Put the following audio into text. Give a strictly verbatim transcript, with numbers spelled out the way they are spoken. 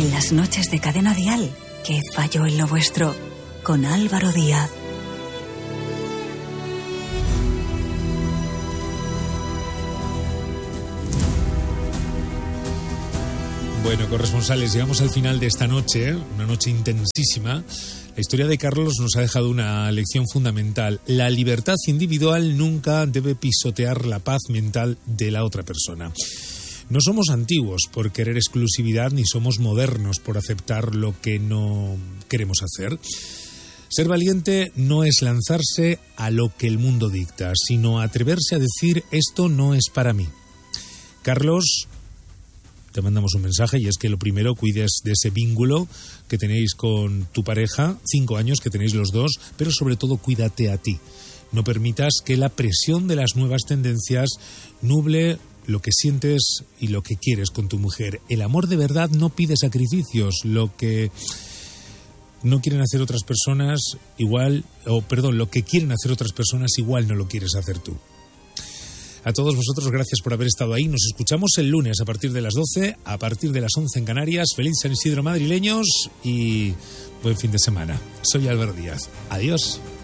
En las noches de Cadena Dial, ¿qué falló en lo vuestro? Con Álvaro Díaz. Bueno, corresponsales, llegamos al final de esta noche, una noche intensísima. La historia de Carlos nos ha dejado una lección fundamental. La libertad individual nunca debe pisotear la paz mental de la otra persona. No somos antiguos por querer exclusividad, ni somos modernos por aceptar lo que no queremos hacer. Ser valiente no es lanzarse a lo que el mundo dicta, sino atreverse a decir esto no es para mí. Carlos, te mandamos un mensaje y es que lo primero, cuides de ese vínculo que tenéis con tu pareja, cinco años que tenéis los dos, pero sobre todo cuídate a ti. No permitas que la presión de las nuevas tendencias nuble lo que sientes y lo que quieres con tu mujer. El amor de verdad no pide sacrificios. Lo que no quieren hacer otras personas igual, o perdón, lo que quieren hacer otras personas igual no lo quieres hacer tú. A todos vosotros, gracias por haber estado ahí. Nos escuchamos el lunes a partir de las doce, a partir de las once en Canarias. Feliz San Isidro madrileños y buen fin de semana. Soy Álvaro Díaz. Adiós.